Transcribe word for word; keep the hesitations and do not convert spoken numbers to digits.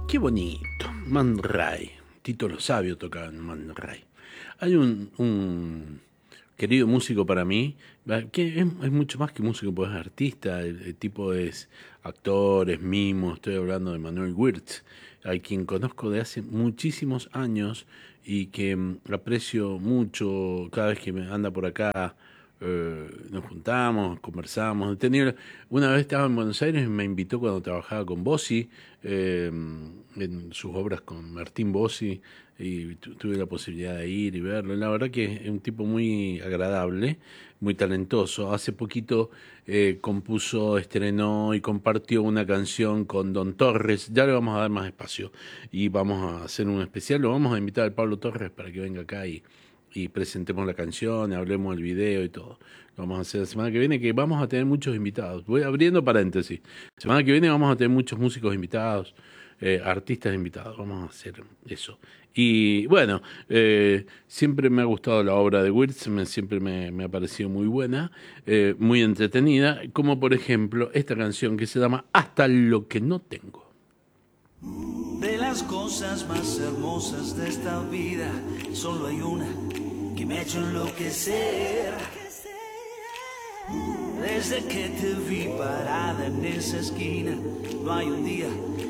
Qué bonito, Man Ray. Tito lo Sabio tocaba en Man Ray. Hay un, un querido músico para mí, que es, es mucho más que músico, pues es artista, el, el tipo es actor, es mimo, estoy hablando de Manuel Wirtz, a quien conozco de hace muchísimos años y que mm, aprecio mucho cada vez que me anda por acá. Eh, nos juntamos, conversamos. He tenido, una vez estaba en Buenos Aires y me invitó cuando trabajaba con Bossi, eh, en sus obras con Martín Bossi, y tu, tuve la posibilidad de ir y verlo. La verdad que es un tipo muy agradable, muy talentoso. Hace poquito eh, compuso, estrenó y compartió una canción con Don Torres. Ya le vamos a dar más espacio y vamos a hacer un especial. Lo vamos a invitar al Pablo Torres para que venga acá y y presentemos la canción, hablemos del video y todo. Lo vamos a hacer la semana que viene, que vamos a tener muchos invitados. Voy abriendo paréntesis. La semana que viene vamos a tener muchos músicos invitados, eh, artistas invitados. Vamos a hacer eso. Y bueno, eh, siempre me ha gustado la obra de Wirtz, me, siempre me, me ha parecido muy buena, eh, muy entretenida, como por ejemplo esta canción que se llama Hasta lo que no tengo. De las cosas más hermosas de esta vida, solo hay una que me ha hecho enloquecer. Desde que te vi parada en esa esquina, no hay un día